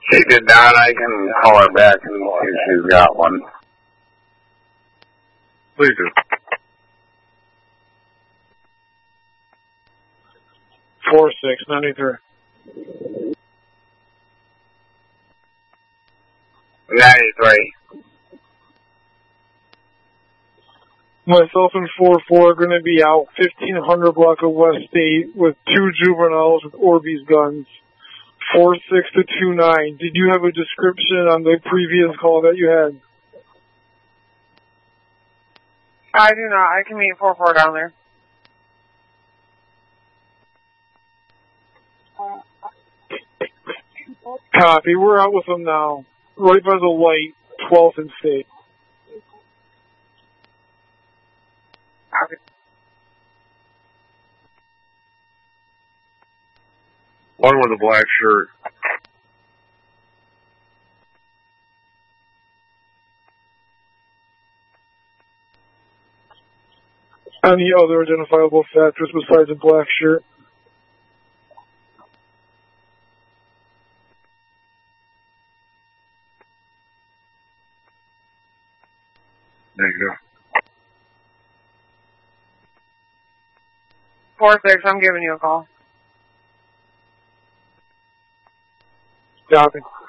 She did not. I can call her back and see if she's got one. Please do. 4693. 93. Myself and 4-4 are going to be out 1500 block of West State with 2 juveniles with Orbeez guns. 46 to 29. Did you have a description on the previous call that you had? I do not. I can meet 4-4 down there. Copy. We're out with them now. Right by the light, 12th and State. Okay. One with a black shirt. Any other identifiable factors besides a black shirt? There you go. 46, I'm giving you a call. Copy.